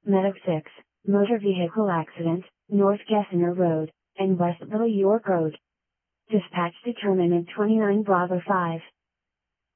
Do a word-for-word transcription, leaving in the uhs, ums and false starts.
Medic six, motor vehicle accident, North Gessinger Road, and West Little York Road. Dispatch determinant twenty-nine Bravo five.